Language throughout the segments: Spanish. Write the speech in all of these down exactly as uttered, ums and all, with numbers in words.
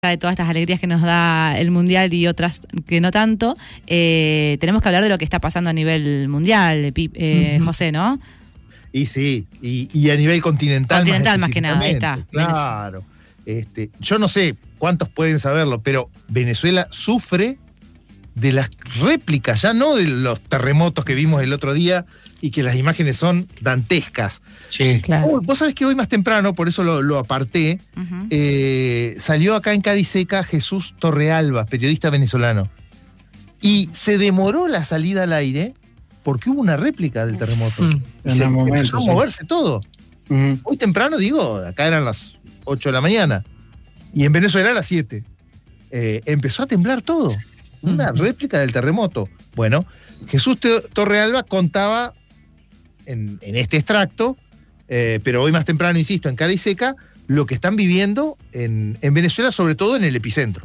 de todas estas alegrías que nos da el Mundial y otras que no tanto, eh, tenemos que hablar de lo que está pasando a nivel mundial, eh, uh-huh. José, ¿no? Y sí, y, y a nivel continental. Continental más, más que nada, ahí está. Claro. Este, yo no sé cuántos pueden saberlo, pero Venezuela sufre de las réplicas, ya no de los terremotos que vimos el otro día y que las imágenes son dantescas. Sí, claro. Oh, vos sabés que hoy más temprano, por eso lo, lo aparté, uh-huh. eh, salió acá en Cádiz Seca Jesús Torrealba, periodista venezolano. Y se demoró la salida al aire porque hubo una réplica del terremoto. Uh-huh. En se momento, empezó a moverse sí. todo. Uh-huh. Hoy temprano, digo, acá eran las ocho de la mañana. Y en Venezuela a las siete. Eh, empezó a temblar todo. Una uh-huh. réplica del terremoto. Bueno, Jesús Torrealba contaba en, en este extracto, eh, pero hoy más temprano, insisto, en Cádiz Seca, lo que están viviendo en, en Venezuela, sobre todo en el epicentro.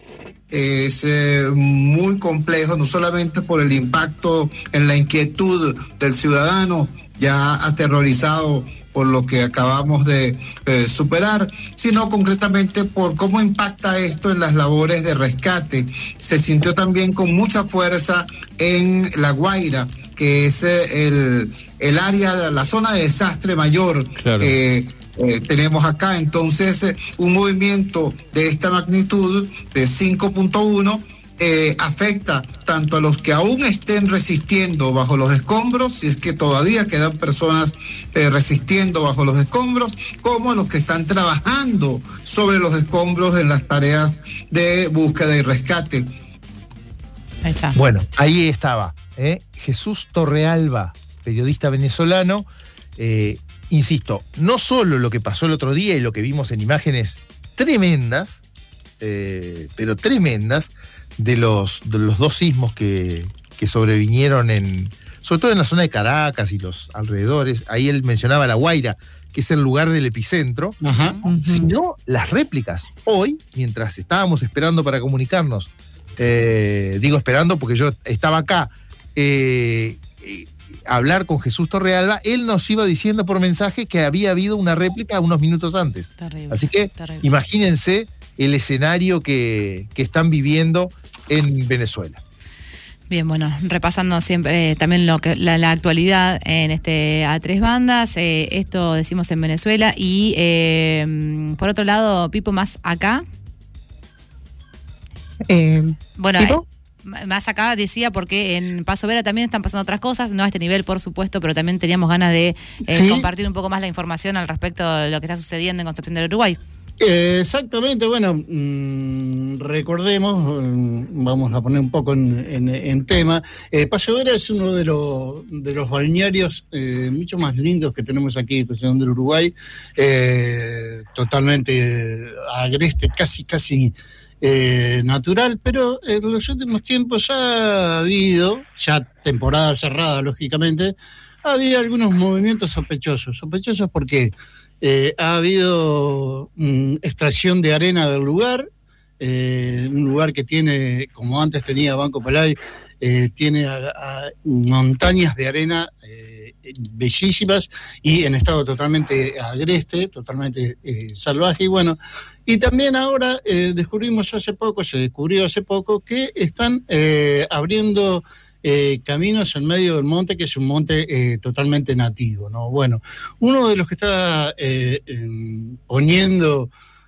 Es eh, muy complejo, no solamente por el impacto en la inquietud del ciudadano ya aterrorizado por lo que acabamos de eh, superar, sino concretamente por cómo impacta esto en las labores de rescate. Se sintió también con mucha fuerza en La Guaira, que es eh, el, el área, la zona de desastre mayor claro. que eh, tenemos acá. Entonces, eh, un movimiento de esta magnitud, de cinco punto uno, Eh, afecta tanto a los que aún estén resistiendo bajo los escombros, si es que todavía quedan personas eh, resistiendo bajo los escombros, como a los que están trabajando sobre los escombros en las tareas de búsqueda y rescate. Ahí está. Bueno, ahí estaba, ¿eh? Jesús Torrealba, periodista venezolano. Eh, insisto, no solo lo que pasó el otro día y lo que vimos en imágenes tremendas, eh, pero tremendas, de los, de los dos sismos que, que sobrevinieron en, sobre todo en la zona de Caracas y los alrededores. Ahí él mencionaba La Guaira, que es el lugar del epicentro. Ajá. Sino las réplicas. Hoy, mientras estábamos esperando para comunicarnos, eh, digo esperando porque yo estaba acá, eh, eh, hablar con Jesús Torrealba, él nos iba diciendo por mensaje que había habido una réplica unos minutos antes. Terrible, Así que terrible. Imagínense el escenario que, que están viviendo en Venezuela. Bien, bueno, repasando siempre eh, también lo que la, la actualidad en este A Tres Bandas, eh, esto decimos en Venezuela y eh, por otro lado, Pipo, más acá. Eh, bueno, ¿Pipo? Eh, más acá decía porque en Paso Vera también están pasando otras cosas, no a este nivel por supuesto, pero también teníamos ganas de eh, ¿Sí? compartir un poco más la información al respecto de lo que está sucediendo en Concepción del Uruguay. Eh, exactamente, bueno, mmm, recordemos, mmm, vamos a poner un poco en, en, en tema, eh, Paso Vera es uno de, lo, de los balnearios eh, mucho más lindos que tenemos aquí en Concepción del Uruguay, eh, totalmente agreste, casi, casi eh, natural, pero en los últimos tiempos ha habido, ya temporada cerrada lógicamente, ha habido algunos movimientos sospechosos, sospechosos porque Eh, ha habido mm, extracción de arena del lugar, eh, un lugar que tiene, como antes tenía Banco Pelay, eh, tiene a, a montañas de arena eh, bellísimas y en estado totalmente agreste, totalmente eh, salvaje. Y bueno, y también ahora eh, descubrimos hace poco, se descubrió hace poco, que están eh, abriendo Eh, caminos en medio del monte, que es un monte eh, totalmente nativo, ¿no? Bueno, uno de los que está eh, eh, poniendo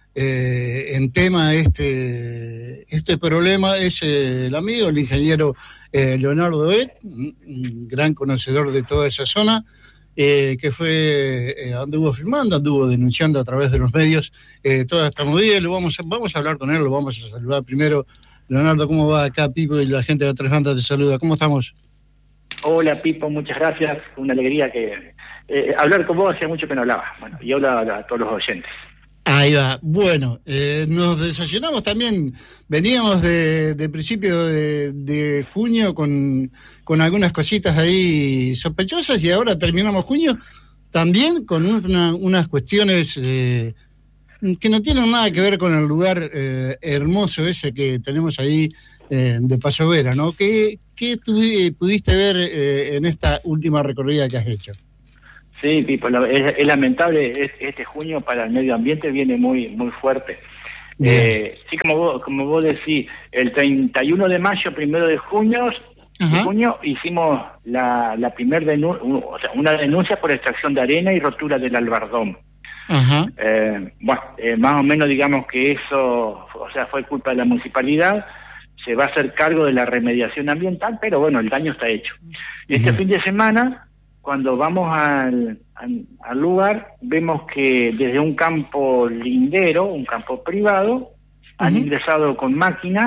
eh, en tema este, este problema es eh, el amigo, el ingeniero eh, Leonardo Et, un, un gran conocedor de toda esa zona, eh, que fue, eh, anduvo filmando, anduvo denunciando a través de los medios eh, toda esta movida. Lo vamos a, vamos a hablar con él, lo vamos a saludar primero. Leonardo, ¿cómo va acá? Pipo y la gente de A Tres Bandas te saluda. ¿Cómo estamos? Hola, Pipo, muchas gracias. Una alegría que eh, hablar con vos hacía mucho que no hablaba. Bueno, y hola a, a todos los oyentes. Ahí va. Bueno, eh, nos desayunamos también. Veníamos de, de principio de, de junio con, con algunas cositas ahí sospechosas y ahora terminamos junio también con una, unas cuestiones Eh, que no tienen nada que ver con el lugar eh, hermoso ese que tenemos ahí eh, de Paso Vera, ¿no? ¿Qué, qué tu, pudiste ver eh, en esta última recorrida que has hecho? Sí, Pipo, es, es lamentable, es, este junio para el medio ambiente viene muy muy fuerte. Eh, sí, como vos, como vos decís, el treinta y uno de mayo, primero de junio, de junio hicimos la, la primer denuncia, o sea, una denuncia por extracción de arena y rotura del albardón. Ajá. Eh, bueno, eh, más o menos digamos que eso, o sea, fue culpa de la municipalidad, se va a hacer cargo de la remediación ambiental, pero bueno, el daño está hecho. Este uh-huh. fin de semana, cuando vamos al, al, al lugar, vemos que desde un campo lindero, un campo privado, uh-huh. han ingresado con máquinas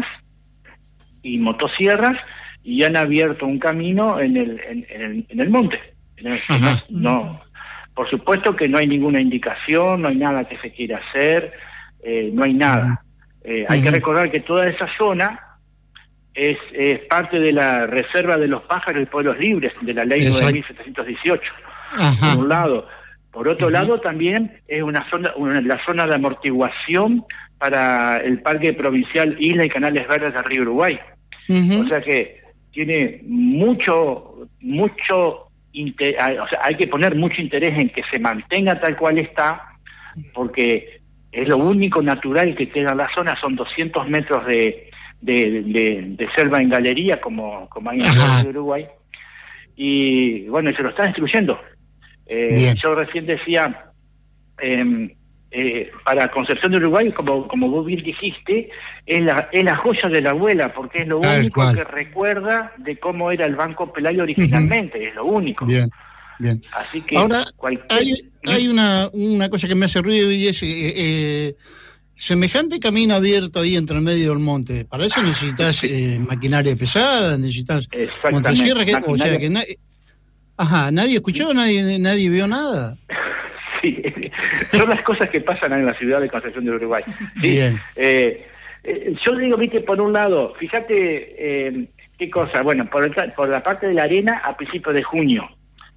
y motosierras y han abierto un camino en el, en, en el, en el monte. En el, uh-huh. no, por supuesto que no hay ninguna indicación, no hay nada que se quiera hacer, eh, no hay nada. Eh, hay uh-huh. que recordar que toda esa zona es, es parte de la Reserva de los Pájaros y Pueblos Libres, de la Ley nueve mil setecientos dieciocho, uh-huh. por un lado. Por otro uh-huh. lado, también es una zona, una, la zona de amortiguación para el Parque Provincial Isla y Canales Verdes del Río Uruguay. Uh-huh. O sea que tiene mucho, mucho... Inter, o sea, hay que poner mucho interés en que se mantenga tal cual está, porque es lo único natural que queda en la zona, son doscientos metros de, de, de, de selva en galería, como, como hay en el Uruguay, y bueno, se lo están destruyendo. Eh, yo recién decía, eh, eh, para Concepción de Uruguay, como, como vos bien dijiste, es la, es la joya de la abuela, porque es lo Tal único cual. que recuerda de cómo era el Banco Pelayo originalmente, uh-huh. es lo único. Bien, bien. Así que ahora, cualquier... hay, hay una, una cosa que me hace ruido y es... Eh, eh, semejante camino abierto ahí entre el medio del monte, para eso necesitas eh, maquinaria pesada, necesitas motosierras, que, o sea que nadie... Ajá, ¿nadie escuchó? ¿Nadie, nadie vio nada? Sí, son las cosas que pasan en la ciudad de Concepción del Uruguay. ¿Sí? Bien. Eh, eh, yo digo, viste, por un lado, fíjate eh, qué cosa, bueno, por, el, por la parte de la arena a principios de junio.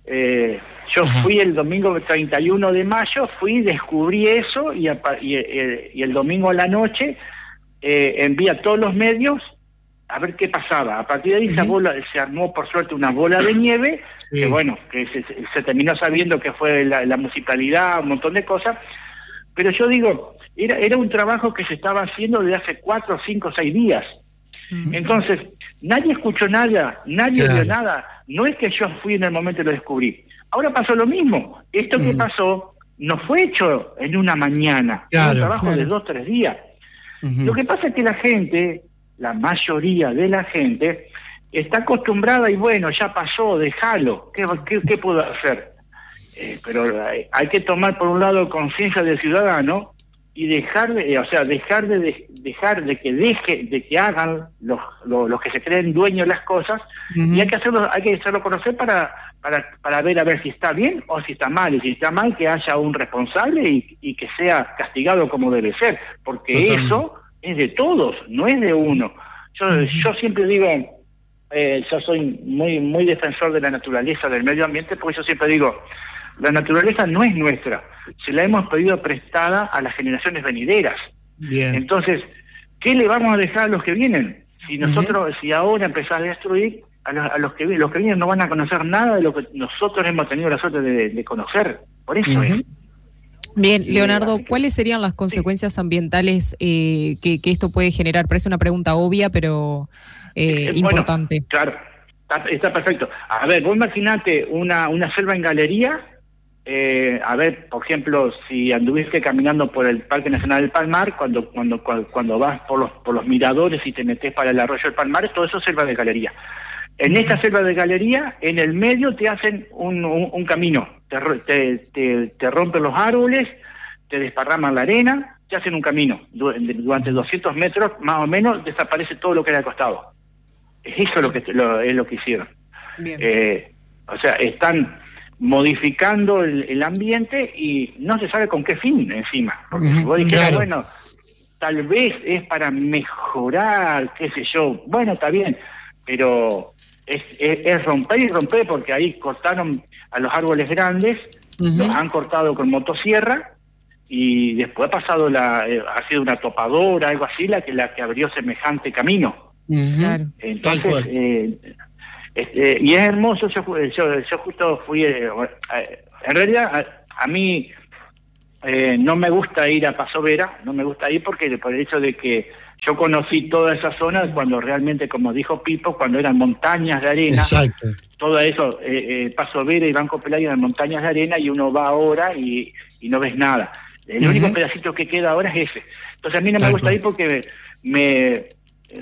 Eh, yo Ajá. fui el domingo treinta y uno de mayo, fui, descubrí eso y, a, y, y, y el domingo a la noche eh, envié a todos los medios a ver qué pasaba. A partir de ahí uh-huh. esa bola, se armó por suerte una bola de nieve, sí. que bueno, que se, se terminó sabiendo que fue la, la municipalidad, un montón de cosas, pero yo digo, era, era un trabajo que se estaba haciendo desde hace cuatro, cinco, seis días. Uh-huh. Entonces, nadie escuchó nada, nadie claro. vio nada, no es que yo fui en el momento y lo descubrí. Ahora pasó lo mismo, esto uh-huh. que pasó no fue hecho en una mañana, claro, fue un trabajo claro. de dos, tres días. Uh-huh. Lo que pasa es que la gente... la mayoría de la gente está acostumbrada y bueno, ya pasó, déjalo, ¿qué, qué, qué puedo hacer? Eh, pero hay, hay que tomar por un lado conciencia del ciudadano y dejar de, o sea, dejar de, de dejar de que deje, de que hagan los, los, los que se creen dueños de las cosas, uh-huh. y hay que hacerlo, hay que hacerlo conocer para, para, para ver a ver si está bien o si está mal, y si está mal que haya un responsable y, y que sea castigado como debe ser, porque Totalmente. eso es de todos, no es de uno. Yo, uh-huh. yo siempre digo, eh, yo soy muy muy defensor de la naturaleza, del medio ambiente, porque yo siempre digo, la naturaleza no es nuestra, se la hemos pedido prestada a las generaciones venideras. Bien. Entonces, ¿qué le vamos a dejar a los que vienen? Si nosotros, uh-huh. si ahora empezás a destruir, a los, a los que los que vienen no van a conocer nada de lo que nosotros hemos tenido la suerte de, de conocer. Por eso uh-huh. es. Bien, Leonardo, ¿cuáles serían las consecuencias sí. ambientales eh, que, que esto puede generar? Parece una pregunta obvia, pero eh, eh, importante. Bueno, claro, está, está perfecto. A ver, vos imaginate una, una selva en galería, eh, a ver, por ejemplo, si anduviste caminando por el Parque Nacional del Palmar, cuando cuando cuando, cuando vas por los por los miradores y te metes para el arroyo del Palmar, todo eso es selva de galería. En esta selva de galería, en el medio te hacen un, un, un camino, te, te, te, te rompen los árboles, te desparraman la arena, te hacen un camino. Durante doscientos metros, más o menos, desaparece todo lo que era al costado. Eso es lo que, lo, es lo que hicieron. Eh, o sea, están modificando el, el ambiente y no se sabe con qué fin encima. Porque uh-huh, si vos dijeras, claro. bueno, tal vez es para mejorar, qué sé yo, bueno, está bien, pero... Es, es, es romper y romper, porque ahí cortaron a los árboles grandes, uh-huh. los han cortado con motosierra y después ha pasado la eh, ha sido una topadora, algo así, la que la que abrió semejante camino. Uh-huh. Claro. Entonces, eh, este, y es hermoso. Yo, yo, yo justo fui, eh, en realidad a, a mí eh, no me gusta ir a Paso Vera, no me gusta ir porque por el hecho de que yo conocí toda esa zona cuando realmente, como dijo Pipo, cuando eran montañas de arena. Exacto. Todo eso, eh, eh, Paso Vera y Banco Pelayo eran montañas de arena y uno va ahora y, y no ves nada. El uh-huh. único pedacito que queda ahora es ese. Entonces a mí no me gusta ir porque me, eh,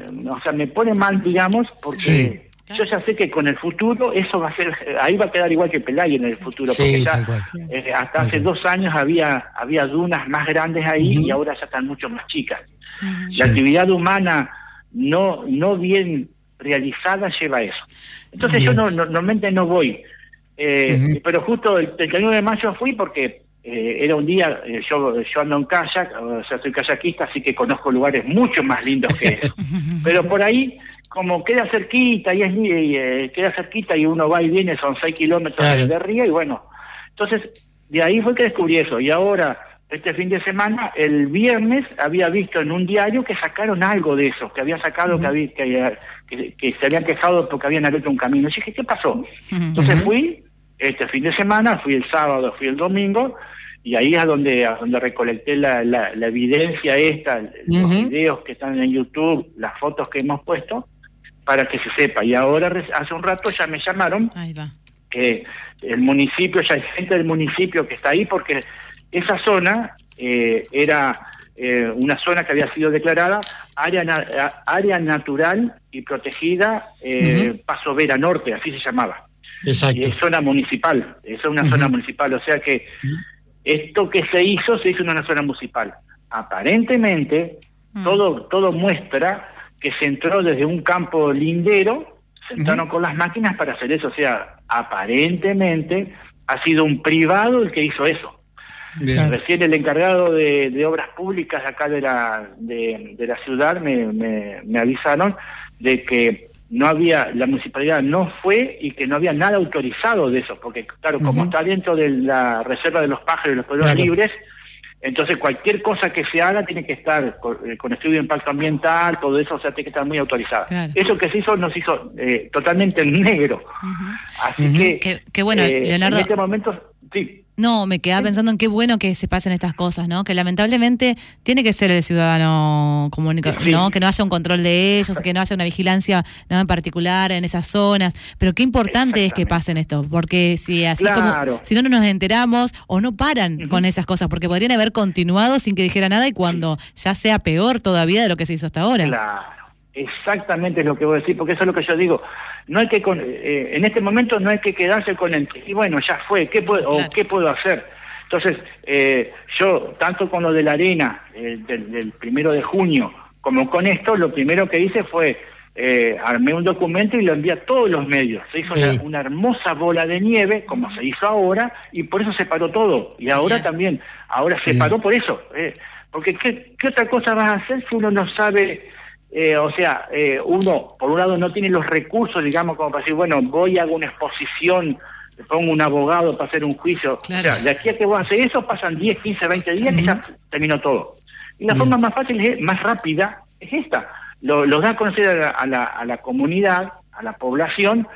o sea, me pone mal, digamos, porque sí. yo ya sé que con el futuro eso va a ser, ahí va a quedar igual que Pelayo en el futuro, sí, porque ya eh, hasta hace dos años había había dunas más grandes ahí uh-huh. y ahora ya están mucho más chicas. Uh-huh. La sí. actividad humana no no bien realizada lleva a eso. Entonces bien. yo no, no, normalmente no voy, eh, uh-huh. pero justo el treinta y uno de mayo fui porque eh, era un día, eh, yo yo ando en kayak, o sea, soy kayakista, así que conozco lugares mucho más lindos que eso. Pero por ahí, como queda cerquita y es y, eh, queda cerquita y uno va y viene, son seis kilómetros claro. de río, y bueno, entonces de ahí fue que descubrí eso. Y ahora, este fin de semana, el viernes, había visto en un diario que sacaron algo de eso, que habían sacado, uh-huh. que, había, que, había, que, que se habían quejado porque habían abierto un camino. Y dije, ¿qué pasó? Uh-huh. Entonces fui, este fin de semana, fui el sábado, fui el domingo, y ahí es a donde, a donde recolecté la, la, la evidencia esta, uh-huh. los videos que están en YouTube, las fotos que hemos puesto, para que se sepa. Y ahora, hace un rato, ya me llamaron, ahí va. que el municipio, ya hay gente del municipio que está ahí, porque esa zona eh, era eh, una zona que había sido declarada área na área natural y protegida, eh, uh-huh. Paso Vera Norte, así se llamaba. Exacto. Y es zona municipal, es una uh-huh. zona municipal, o sea que uh-huh. esto que se hizo, se hizo en una zona municipal. Aparentemente, uh-huh. todo, todo muestra que se entró desde un campo lindero, se entraron uh-huh. con las máquinas para hacer eso, o sea, aparentemente ha sido un privado el que hizo eso. Bien. Recién el encargado de, de obras públicas acá de la de, de la ciudad me, me, me avisaron de que no había, la municipalidad no fue y que no había nada autorizado de eso, porque claro, como uh-huh. está dentro de la reserva de los pájaros y los pueblos claro. libres, entonces cualquier cosa que se haga tiene que estar con, con estudio de impacto ambiental, todo eso, o sea, tiene que estar muy autorizada. Claro. Eso que se hizo, nos hizo eh, totalmente en negro. Uh-huh. Así uh-huh. que, qué, qué bueno, eh, Leonardo. En este momento, sí. No, me quedaba pensando en qué bueno que se pasen estas cosas, ¿no? Que lamentablemente tiene que ser el ciudadano común, sí. ¿no? Que no haya un control de ellos, que no haya una vigilancia, ¿no? En particular en esas zonas. Pero qué importante es que pasen esto, porque si así claro. como si no, no nos enteramos o no paran uh-huh. con esas cosas, porque podrían haber continuado sin que dijera nada y cuando ya sea peor todavía de lo que se hizo hasta ahora. Claro. Exactamente es lo que voy a decir, porque eso es lo que yo digo. No hay que con, eh, en este momento no hay que quedarse con el y bueno, ya fue, ¿qué puedo, claro. o qué puedo hacer? Entonces, eh, yo, tanto con lo de la arena, eh, del, del primero de junio, como con esto, lo primero que hice fue, eh, armé un documento y lo envié a todos los medios. Se hizo sí. una, una hermosa bola de nieve, como se hizo ahora, y por eso se paró todo. Y ahora yeah. también, ahora se sí. paró por eso. Eh, porque ¿qué, ¿qué otra cosa vas a hacer si uno no sabe? Eh, o sea, eh, uno, por un lado, no tiene los recursos, digamos, como para decir, bueno, voy a hago una exposición, pongo un abogado para hacer un juicio. Claro. O sea, de aquí a que vos haces eso, pasan diez, quince, veinte días uh-huh. y ya terminó todo. Y la uh-huh. forma más fácil, es, más rápida, es esta. Lo, lo da a conocer a la, a, la, a la comunidad, a la población,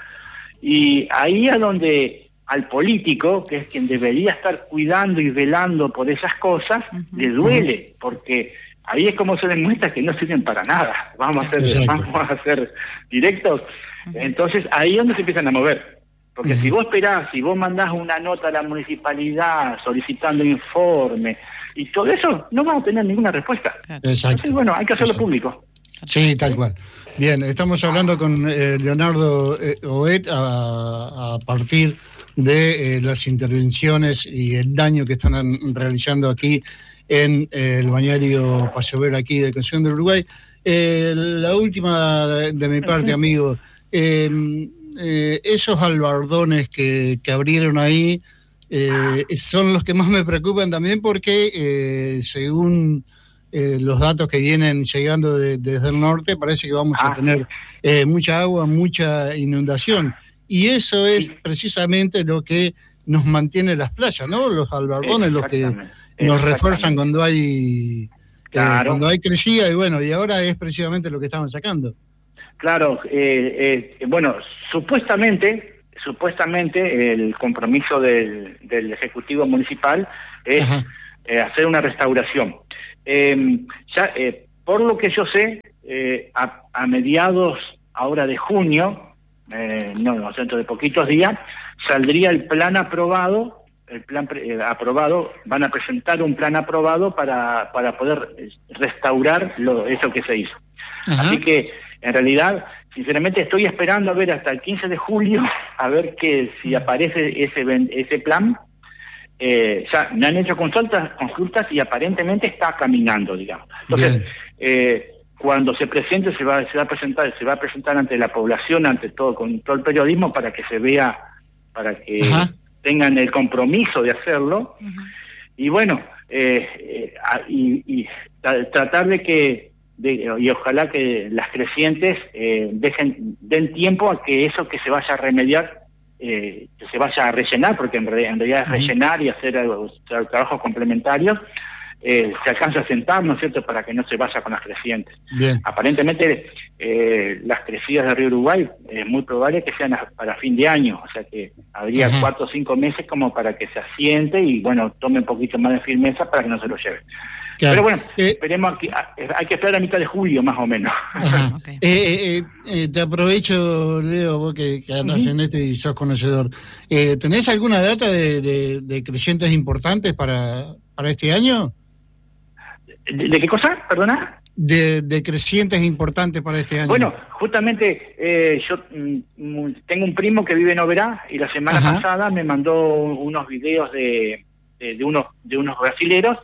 y ahí es donde al político, que es quien debería estar cuidando y velando por esas cosas, uh-huh. le duele, uh-huh. porque ahí es como se demuestra que no sirven para nada. Vamos a hacer, vamos a hacer directos. Uh-huh. Entonces, ahí es donde se empiezan a mover. Porque uh-huh. si vos esperás, si vos mandás una nota a la municipalidad solicitando informe y todo eso, no vas a tener ninguna respuesta. Exacto. Entonces, bueno, hay que hacerlo Exacto. público. Sí, tal cual. Bien, estamos hablando con eh, Leonardo eh, Oet a, a partir de eh, las intervenciones y el daño que están realizando aquí en eh, el bañario Paso Vera aquí de Concepción del Uruguay. Eh, la última de mi parte, amigo, eh, eh, esos albardones que, que abrieron ahí eh, son los que más me preocupan también porque eh, según eh, los datos que vienen llegando de, desde el norte parece que vamos a tener eh, mucha agua, mucha inundación y eso es precisamente lo que nos mantiene las playas, ¿no? Los albardones, los que nos refuerzan cuando hay claro. eh, cuando hay crecida y bueno, y ahora es precisamente lo que estaban sacando. Claro, eh, eh, bueno, supuestamente, supuestamente el compromiso del, del Ejecutivo Municipal es Ajá. eh, hacer una restauración. Eh, ya, eh, por lo que yo sé, eh, a, a mediados ahora de junio, eh, no, no, dentro de poquitos días, saldría el plan aprobado, el plan eh, aprobado, van a presentar un plan aprobado para, para poder restaurar lo, eso que se hizo. Ajá. Así que, en realidad, sinceramente estoy esperando a ver hasta el quince de julio, a ver que si aparece ese, ese plan. Eh, ya me han hecho consultas, consultas y aparentemente está caminando, digamos. Entonces, eh, cuando se presente, se va, se va a presentar, se va a presentar ante la población, ante todo, con todo el periodismo, para que se vea, para que Ajá. tengan el compromiso de hacerlo. Uh-huh. Y bueno, eh, eh, y, y tra- tratar de que, de, y ojalá que las crecientes eh, dejen, den tiempo a que eso que se vaya a remediar, Eh, que se vaya a rellenar, porque en, re, en realidad es rellenar y hacer, algo, hacer trabajos complementarios, eh, se alcanza a sentar, ¿no es cierto?, para que no se vaya con las crecientes. Bien. Aparentemente, eh, las crecidas de Río Uruguay es muy probable que sean a, para fin de año, o sea que habría Ajá. cuatro o cinco meses como para que se asiente y, bueno, tome un poquito más de firmeza para que no se lo lleve. Claro. Pero bueno, eh, esperemos que hay que esperar a mitad de julio más o menos. Okay. eh, eh, eh, te aprovecho, Leo, vos que, que andas uh-huh. en este y sos conocedor. Eh, ¿Tenés alguna data de, de, de crecientes importantes para, para este año? ¿De, de qué cosa? Perdona. De, de crecientes importantes para este año. Bueno, justamente eh, yo mm, tengo un primo que vive en Oberá y la semana Ajá. pasada me mandó unos videos de, de, de unos de unos brasileros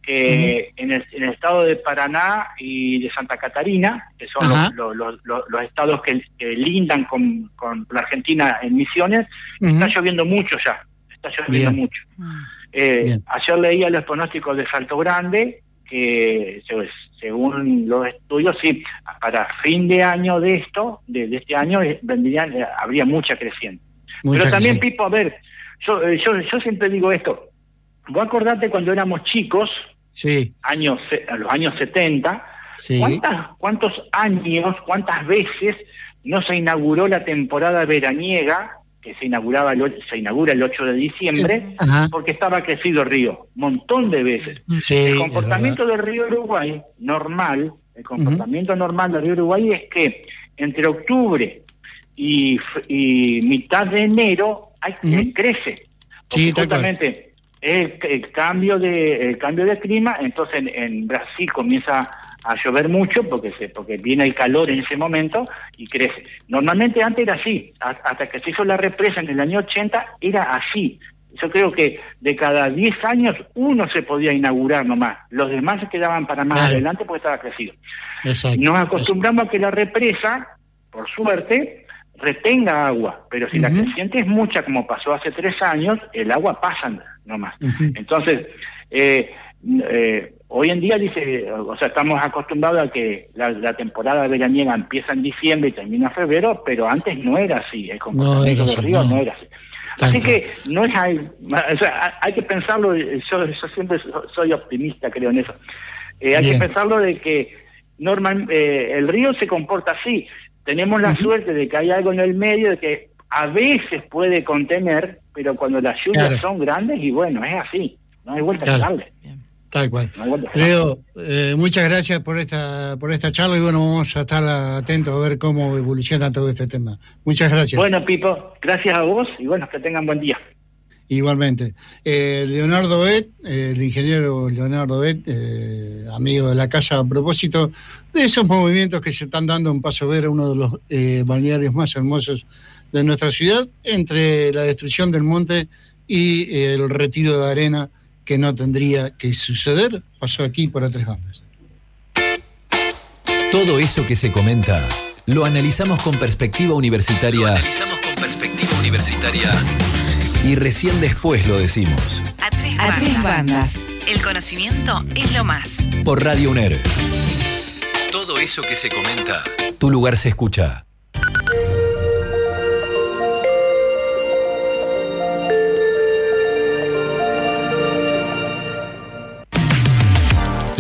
que uh-huh. en, el, en el estado de Paraná y de Santa Catarina, que son los, los, los, los, los estados que, que lindan con, con la Argentina en Misiones, uh-huh. está lloviendo mucho ya, está lloviendo Bien. mucho. Eh, ayer leía los pronósticos de Salto Grande, que según los estudios, sí, para fin de año de esto, de, de este año, vendrían, eh, habría mucha creciente. Mucha Pero también, creciente. Pipo, a ver, yo, yo, yo siempre digo esto, vos acordate cuando éramos chicos, sí. años, a los años setenta, sí. ¿cuántas, cuántos años, cuántas veces no se inauguró la temporada veraniega, que se inauguraba el, se inaugura el ocho de diciembre, Ajá. porque estaba crecido el río, montón de veces. Sí, el comportamiento del río Uruguay, normal, el comportamiento uh-huh. normal del río Uruguay es que entre octubre y, y mitad de enero hay, uh-huh. crece. Sí, justamente el, el cambio de el cambio de clima, entonces en, en Brasil comienza a llover mucho porque se porque viene el calor en ese momento y crece. Normalmente antes era así, hasta que se hizo la represa en el año ochenta era así. Yo creo que de cada diez años uno se podía inaugurar nomás, los demás se quedaban para más claro. adelante porque estaba crecido. Exacto. Nos acostumbramos a que la represa, por suerte, retenga agua, pero si uh-huh. la creciente es mucha, como pasó hace tres años, el agua pasa nomás. Uh-huh. Entonces, eh, eh, hoy en día dice, o sea, estamos acostumbrados a que la, la temporada veraniega empieza en diciembre y termina en febrero, pero antes no era así, el comportamiento no del río no. no era así. Así Tanto. que no es hay, o sea, hay que pensarlo, yo, yo siempre soy optimista, creo en eso. Eh, hay Bien. que pensarlo de que normal, eh, el río se comporta así. Tenemos la uh-huh. suerte de que hay algo en el medio de que a veces puede contener, pero cuando las lluvias claro. son grandes, y bueno, es así, no hay vuelta claro. a darle. Tal cual. No Leo, eh, muchas gracias por esta por esta charla y bueno, vamos a estar atentos a ver cómo evoluciona todo este tema. Muchas gracias. Bueno, Pipo, gracias a vos y bueno, que tengan buen día. Igualmente. Eh, Leonardo Bet, eh, el ingeniero Leonardo Bet, eh, amigo de la casa, a propósito de esos movimientos que se están dando en Paso Vera, uno de los eh, balnearios más hermosos de nuestra ciudad, entre la destrucción del monte y eh, el retiro de arena que no tendría que suceder, pasó aquí por A Tres Bandas. Todo eso que se comenta, lo analizamos con perspectiva universitaria. Lo analizamos con perspectiva universitaria. Y recién después lo decimos. A Tres Bandas. A Tres Bandas. El conocimiento es lo más. Por Radio UNER. Todo eso que se comenta, tu lugar se escucha.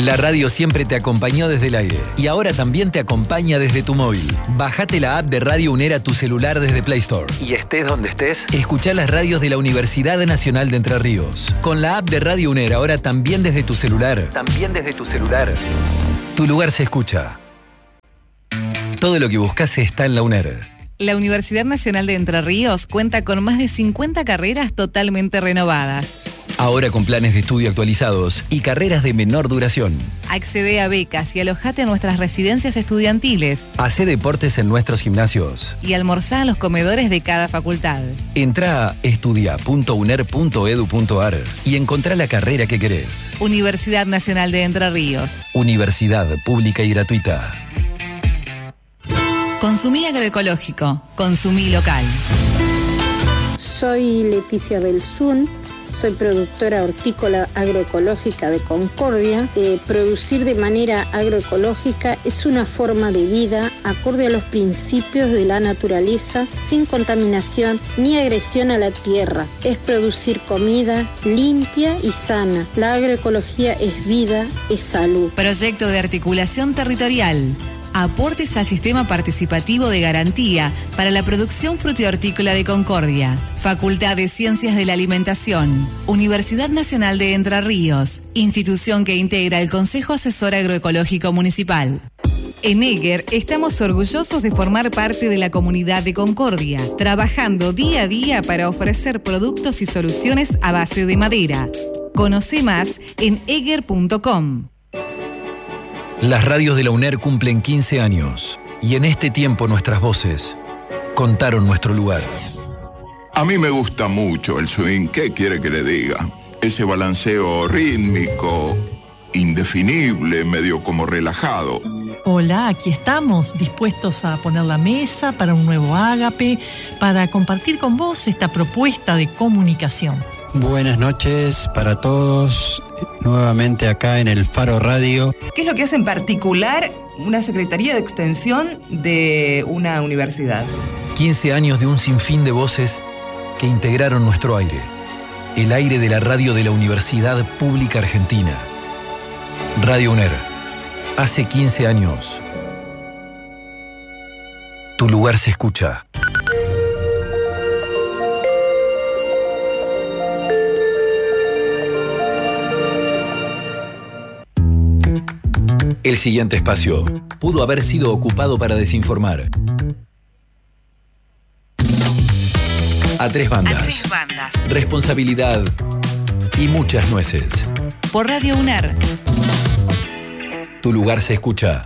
La radio siempre te acompañó desde el aire y ahora también te acompaña desde tu móvil. Bajate la app de Radio UNER a tu celular desde Play Store. Y estés donde estés, escuchá las radios de la Universidad Nacional de Entre Ríos. Con la app de Radio UNER ahora también desde tu celular. También desde tu celular. Tu lugar se escucha. Todo lo que buscas está en la UNER. La Universidad Nacional de Entre Ríos cuenta con más de cincuenta carreras totalmente renovadas. Ahora con planes de estudio actualizados y carreras de menor duración. Accede a becas y alojate en nuestras residencias estudiantiles. Hacé deportes en nuestros gimnasios. Y almorzá en los comedores de cada facultad. Entrá a estudia punto uner punto edu punto ar y encontrá la carrera que querés. Universidad Nacional de Entre Ríos. Universidad pública y gratuita. Consumí agroecológico. Consumí local. Soy Leticia Belzún. Soy productora hortícola agroecológica de Concordia. Eh, producir de manera agroecológica es una forma de vida acorde a los principios de la naturaleza, sin contaminación ni agresión a la tierra. Es producir comida limpia y sana. La agroecología es vida, es salud. Proyecto de articulación territorial. Aportes al sistema participativo de garantía para la producción frutihortícola de Concordia. Facultad de Ciencias de la Alimentación. Universidad Nacional de Entre Ríos. Institución que integra el Consejo Asesor Agroecológico Municipal. En Eger estamos orgullosos de formar parte de la comunidad de Concordia, trabajando día a día para ofrecer productos y soluciones a base de madera. Conoce más en eger punto com. Las radios de la UNER cumplen quince años y en este tiempo nuestras voces contaron nuestro lugar. A mí me gusta mucho el swing, ¿qué quiere que le diga? Ese balanceo rítmico, indefinible, medio como relajado. Hola, aquí estamos, dispuestos a poner la mesa para un nuevo Ágape, para compartir con vos esta propuesta de comunicación. Buenas noches para todos, nuevamente acá en el Faro Radio. ¿Qué es lo que hace en particular una Secretaría de Extensión de una universidad? quince años de un sinfín de voces que integraron nuestro aire, el aire de la radio de la Universidad Pública Argentina. Radio UNER, hace quince años. Tu lugar se escucha. El siguiente espacio pudo haber sido ocupado para desinformar. A tres bandas. A tres bandas. Responsabilidad y muchas nueces. Por Radio UNER. Tu lugar se escucha.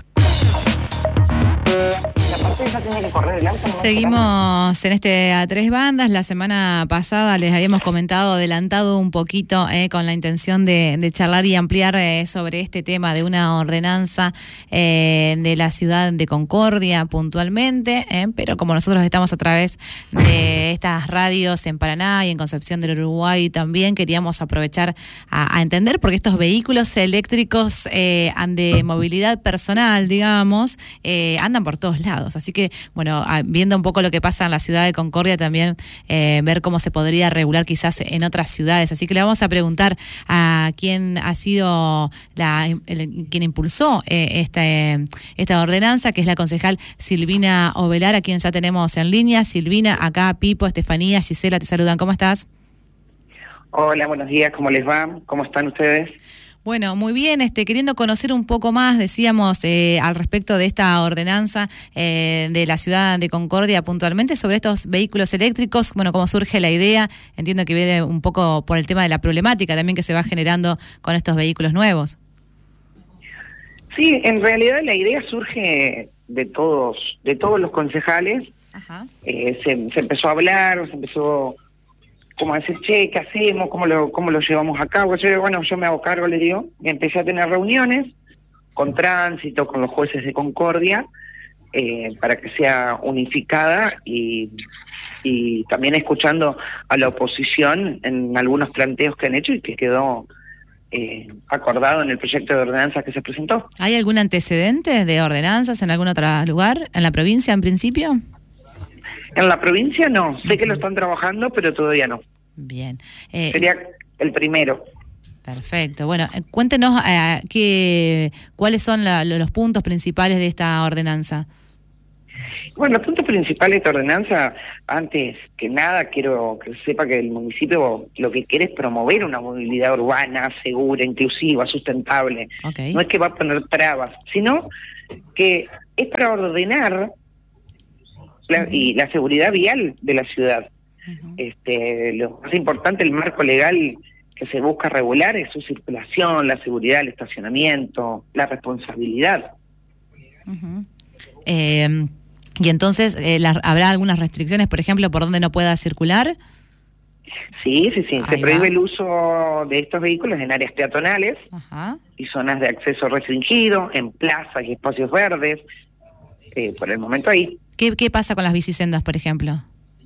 Seguimos en este A Tres Bandas. La semana pasada les habíamos comentado, adelantado un poquito eh, con la intención de, de charlar y ampliar eh, sobre este tema de una ordenanza eh, de la ciudad de Concordia puntualmente, eh, pero como nosotros estamos a través de estas radios en Paraná y en Concepción del Uruguay también, queríamos aprovechar a, a entender porque estos vehículos eléctricos eh, de movilidad personal, digamos, eh, andan por todos lados. Así que, bueno, viendo un poco lo que pasa en la ciudad de Concordia, también eh, ver cómo se podría regular quizás en otras ciudades. Así que le vamos a preguntar a quién ha sido la, el, quien impulsó eh, esta, esta ordenanza, que es la concejal Silvina Ovelar, a quien ya tenemos en línea. Silvina, acá Pipo, Estefanía, Gisela, te saludan. ¿Cómo estás? Hola, buenos días. ¿Cómo les va? ¿Cómo están ustedes? Bueno, muy bien, este, queriendo conocer un poco más, decíamos, eh, al respecto de esta ordenanza eh, de la ciudad de Concordia puntualmente sobre estos vehículos eléctricos, bueno, cómo surge la idea, entiendo que viene un poco por el tema de la problemática también que se va generando con estos vehículos nuevos. Sí, en realidad la idea surge de todos, de todos los concejales. Ajá. Eh, se, se empezó a hablar, se empezó... como decir, che, ¿qué hacemos? ¿Cómo lo, cómo lo llevamos a cabo? Yo, bueno, yo me hago cargo, le digo, y empecé a tener reuniones con tránsito, con los jueces de Concordia, eh, para que sea unificada y, y también escuchando a la oposición en algunos planteos que han hecho y que quedó eh, acordado en el proyecto de ordenanzas que se presentó. ¿Hay algún antecedente de ordenanzas en algún otro lugar, en la provincia en principio? En la provincia no, sé que lo están trabajando, pero todavía no. Bien. Eh, Sería el primero. Perfecto. Bueno, eh, cuéntenos eh, qué, cuáles son la, los puntos principales de esta ordenanza. Bueno, los puntos principales de esta ordenanza, antes que nada, quiero que sepa que el municipio lo que quiere es promover una movilidad urbana, segura, inclusiva, sustentable. Okay. No es que va a poner trabas, sino que es para ordenar la, uh-huh. y la seguridad vial de la ciudad. Uh-huh. Este, lo más importante, el marco legal que se busca regular es su circulación, la seguridad, el estacionamiento, la responsabilidad. Uh-huh. Eh, y entonces, eh, la, ¿habrá algunas restricciones, por ejemplo, por donde no pueda circular? Sí, sí, sí. Ahí se prohíbe va. el uso de estos vehículos en áreas peatonales Ajá. y zonas de acceso restringido, en plazas y espacios verdes, eh, por el momento ahí. ¿Qué, ¿Qué pasa con las bicisendas, por ejemplo?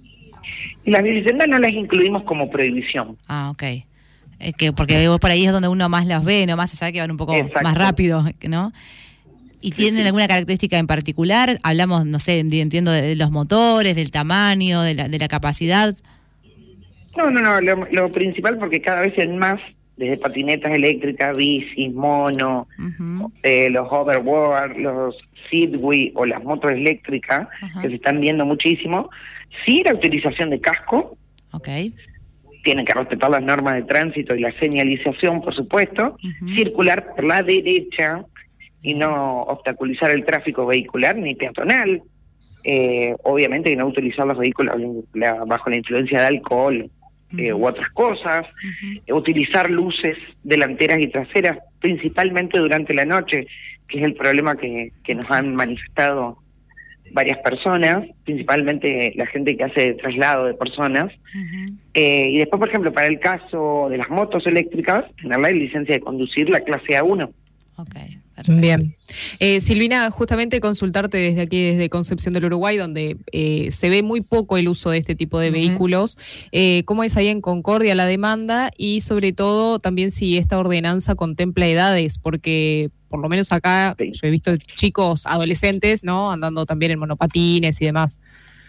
Y las bicisendas no las incluimos como prohibición. Ah, ok. Eh, que porque por ahí es donde uno más las ve, ¿no? Más allá de que van un poco Exacto. más rápido, ¿no? ¿Y tienen alguna característica en particular? Hablamos, no sé, entiendo de los motores, del tamaño, de la, de la capacidad. No, no, no, lo, lo principal, porque cada vez hay más, desde patinetas eléctricas, bicis, mono, uh-huh. eh, los hoverboard, los Segway o las motos eléctricas, uh-huh. que se están viendo muchísimo. Sí, la utilización de casco. Okay. Tienen que respetar las normas de tránsito y la señalización, por supuesto. Uh-huh. Circular por la derecha y no obstaculizar el tráfico vehicular ni peatonal. Eh, obviamente que no utilizar los vehículos la, bajo la influencia de alcohol eh, uh-huh. u otras cosas. Uh-huh. Eh, utilizar luces delanteras y traseras, principalmente durante la noche, que es el problema que, que nos Exacto. han manifestado varias personas, principalmente la gente que hace traslado de personas. Uh-huh. Eh, y después, por ejemplo, para el caso de las motos eléctricas, tener la licencia de conducir la clase A uno. Okay. Bien. Eh, Silvina, justamente consultarte desde aquí, desde Concepción del Uruguay, donde eh, se ve muy poco el uso de este tipo de uh-huh. vehículos. Eh, ¿Cómo es ahí en Concordia la demanda? Y sobre todo también si esta ordenanza contempla edades, porque por lo menos acá sí. yo he visto chicos adolescentes, ¿no? Andando también en monopatines y demás.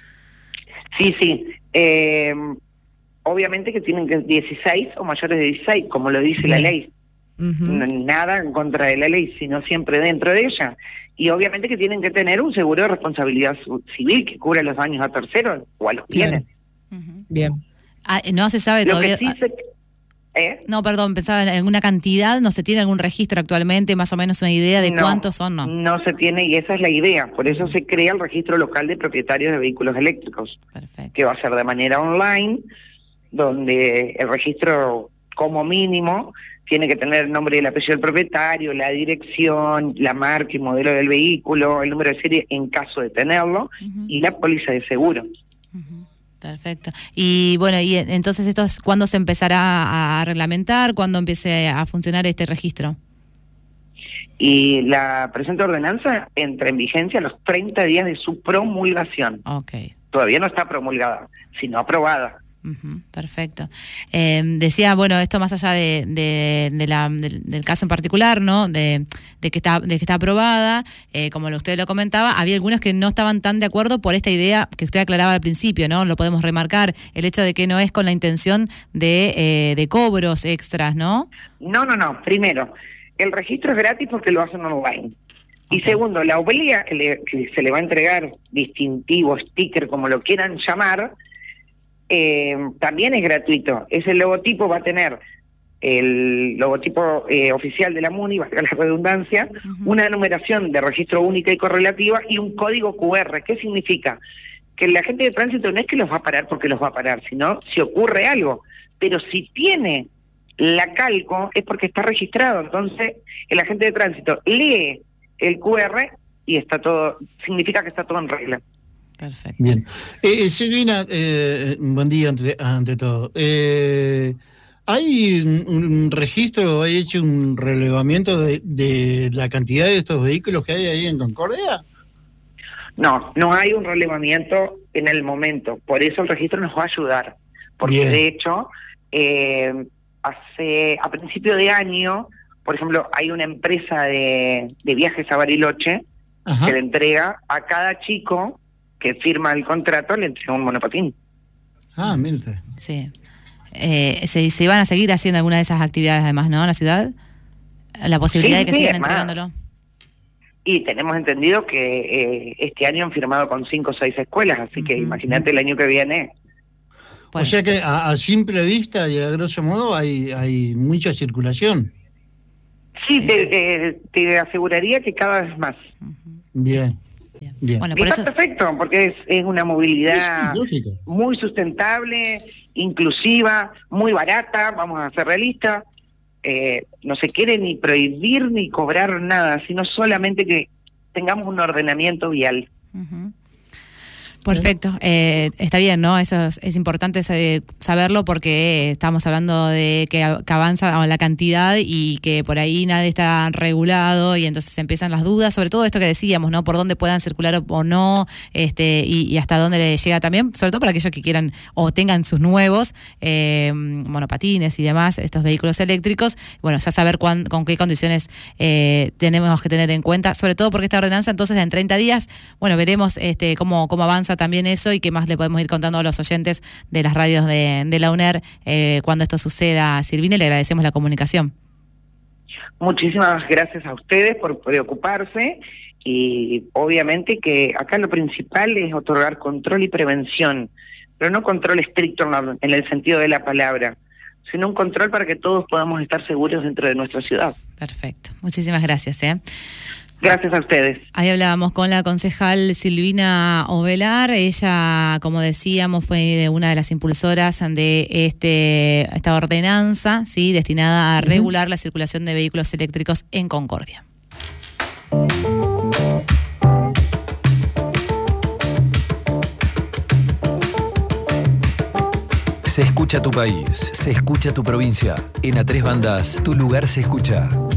Sí, sí. Eh, obviamente que tienen que ser dieciséis o mayores de dieciséis, como lo dice uh-huh. la ley. Uh-huh. Nada en contra de la ley, sino siempre dentro de ella. Y obviamente que tienen que tener un seguro de responsabilidad civil que cubra los daños a terceros o a los bienes. Uh-huh. Bien. Ah, no se sabe Lo todavía. Que sí se... ¿Eh? No, perdón, pensaba en alguna cantidad, ¿no se tiene algún registro actualmente, más o menos una idea de no, cuántos son? No, no se tiene, y esa es la idea. Por eso se crea el registro local de propietarios de vehículos eléctricos. Perfecto. Que va a ser de manera online, donde el registro como mínimo tiene que tener el nombre y el apellido del propietario, la dirección, la marca y modelo del vehículo, el número de serie en caso de tenerlo, uh-huh. y la póliza de seguro. Uh-huh. Perfecto. Y bueno, y entonces esto es, ¿cuándo se empezará a reglamentar? ¿Cuándo empiece a funcionar este registro? Y la presente ordenanza entra en vigencia a los treinta días de su promulgación. Okay. Todavía no está promulgada, sino aprobada. Uh-huh, perfecto. Eh, decía, bueno, esto más allá de, de, de la, de, del caso en particular, ¿no? De, de que está, de que está aprobada, eh, como usted lo comentaba, había algunos que no estaban tan de acuerdo por esta idea que usted aclaraba al principio, ¿no? Lo podemos remarcar, el hecho de que no es con la intención de, eh, de cobros extras, ¿no? No, no, no. Primero, el registro es gratis porque lo hacen online. Y okay. segundo, la obliga que, le, que se le va a entregar distintivo, sticker, como lo quieran llamar, Eh, también es gratuito. Ese logotipo va a tener el logotipo eh, oficial de la MUNI, valga la redundancia, uh-huh. una numeración de registro única y correlativa y un código cu erre. ¿Qué significa? Que la gente de tránsito no es que los va a parar porque los va a parar, sino si ocurre algo. Pero si tiene la calco es porque está registrado. Entonces el agente de tránsito lee el cu erre y está todo, significa que está todo en regla. Perfecto. Bien. Eh, Silvina, eh, buen día ante, ante todo. Eh, ¿Hay un, un registro, hay hecho un relevamiento de, de la cantidad de estos vehículos que hay ahí en Concordia? No, no hay un relevamiento en el momento. Por eso el registro nos va a ayudar. Porque Bien. de hecho, eh, hace a principio de año, por ejemplo, hay una empresa de, de viajes a Bariloche Ajá. que le entrega a cada chico que firma el contrato, le entrega un monopatín. Ah, mírate. Sí. Eh, se, se van a seguir haciendo algunas de esas actividades además, ¿no? En la ciudad. La posibilidad Sí, de que sí, sigan además. entregándolo. Y tenemos entendido que eh, este año han firmado con cinco o seis escuelas, así que imagínate el año que viene. O sea que a, a simple vista y a grosso modo hay, hay mucha circulación. Sí, Te, te, te aseguraría que cada vez más. Bien. Bien. Bueno, Y por está eso es- perfecto, porque es, es una movilidad Sí, sí, lógico. muy sustentable, inclusiva, muy barata, vamos a ser realistas. Eh, no se quiere ni prohibir ni cobrar nada, sino solamente que tengamos un ordenamiento vial. Ujú. Perfecto, eh, está bien, ¿no? Eso es, es importante eh, saberlo porque estamos hablando de que, a- que avanza la cantidad y que por ahí nadie está regulado y entonces empiezan las dudas, sobre todo esto que decíamos, ¿no? Por dónde puedan circular o, o no, este, y, y hasta dónde le llega también, sobre todo para aquellos que quieran o tengan sus nuevos eh, monopatines y demás, estos vehículos eléctricos, bueno, ya saber cuán, con qué condiciones eh, tenemos que tener en cuenta, sobre todo porque esta ordenanza entonces en treinta días, bueno, veremos este, cómo, cómo avanza también eso y qué más le podemos ir contando a los oyentes de las radios de, de la U N E R eh, cuando esto suceda. Silvina, le agradecemos la comunicación. Muchísimas gracias a ustedes por preocuparse y obviamente que acá lo principal es otorgar control y prevención, pero no control estricto en, la- en el sentido de la palabra, sino un control para que todos podamos estar seguros dentro de nuestra ciudad. Perfecto. Muchísimas gracias. ¿eh? Gracias a ustedes. Ahí hablábamos con la concejal Silvina Ovelar. Ella, como decíamos, fue una de las impulsoras de este esta ordenanza, sí, destinada a regular la circulación de vehículos eléctricos en Concordia. Se escucha tu país, se escucha tu provincia. En A Tres Bandas, tu lugar se escucha.